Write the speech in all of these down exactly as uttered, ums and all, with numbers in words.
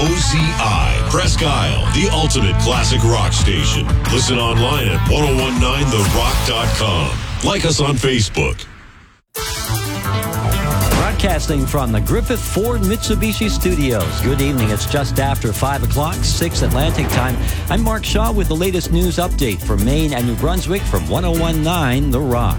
O Z I, Presque Isle, the ultimate classic rock station. Listen online at ten nineteen the rock dot com. Like us on Facebook. Broadcasting from the Griffith Ford Mitsubishi Studios. Good evening. It's just after five o'clock, six Atlantic time. I'm Mark Shaw with the latest news update for Maine and New Brunswick from ten nineteen The Rock.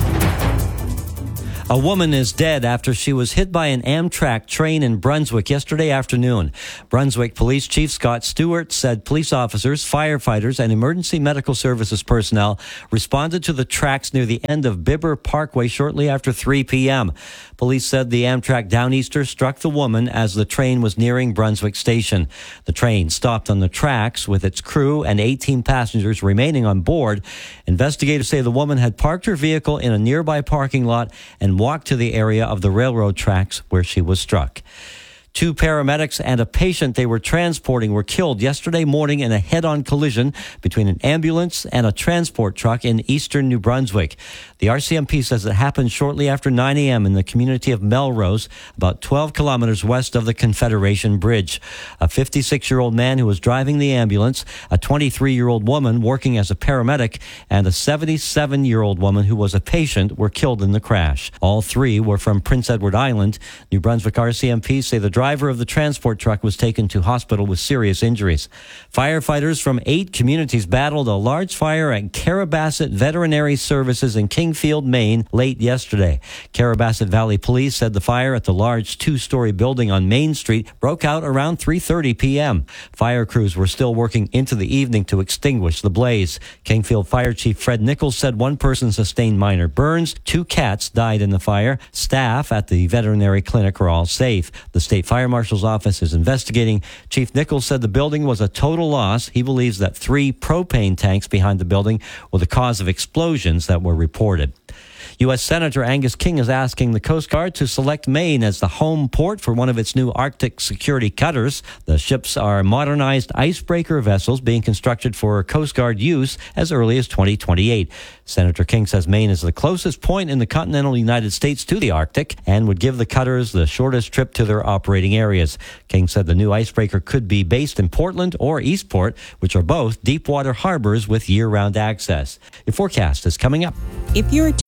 A woman is dead after she was hit by an Amtrak train in Brunswick yesterday afternoon. Brunswick Police Chief Scott Stewart said police officers, firefighters, and emergency medical services personnel responded to the tracks near the end of Bibber Parkway shortly after three p.m. Police said the Amtrak Downeaster struck the woman as the train was nearing Brunswick Station. The train stopped on the tracks with its crew and eighteen passengers remaining on board. Investigators say the woman had parked her vehicle in a nearby parking lot and walked to the area of the railroad tracks where she was struck. Two paramedics and a patient they were transporting were killed yesterday morning in a head-on collision between an ambulance and a transport truck in eastern New Brunswick. The R C M P says it happened shortly after nine a.m. in the community of Melrose, about twelve kilometers west of the Confederation Bridge. A fifty-six-year-old man who was driving the ambulance, a twenty-three-year-old woman working as a paramedic, and a seventy-seven-year-old woman who was a patient were killed in the crash. All three were from Prince Edward Island. New Brunswick R C M P say the driver of the transport truck was taken to hospital with serious injuries. Firefighters from eight communities battled a large fire at Carabasset Veterinary Services in Kingfield, Maine, late yesterday. Carabasset Valley Police said the fire at the large two-story building on Main Street broke out around three thirty p.m. Fire crews were still working into the evening to extinguish the blaze. Kingfield Fire Chief Fred Nichols said one person sustained minor burns. Two cats died in the fire. Staff at the veterinary clinic are all safe. The state Fire Marshal's office is investigating. Chief Nichols said the building was a total loss. He believes that three propane tanks behind the building were the cause of explosions that were reported. U S Senator Angus King is asking the Coast Guard to select Maine as the home port for one of its new Arctic security cutters. The ships are modernized icebreaker vessels being constructed for Coast Guard use as early as twenty twenty-eight. Senator King says Maine is the closest point in the continental United States to the Arctic and would give the cutters the shortest trip to their operating areas. King said the new icebreaker could be based in Portland or Eastport, which are both deep water harbors with year-round access. Your forecast is coming up. If you're